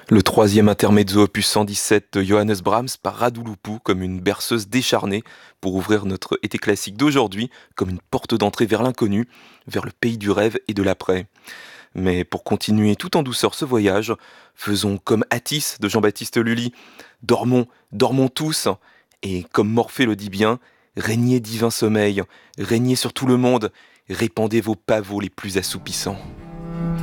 Le troisième intermezzo opus 117 de Johannes Brahms par Radouloupou comme une berceuse décharnée pour ouvrir notre été classique d'aujourd'hui comme une porte d'entrée vers l'inconnu, vers le pays du rêve et de l'après. Mais pour continuer tout en douceur ce voyage, faisons comme Attis de Jean-Baptiste Lully. Dormons, dormons tous, et comme Morphée le dit bien, régnez divin sommeil, régnez sur tout le monde, répandez vos pavots les plus assoupissants.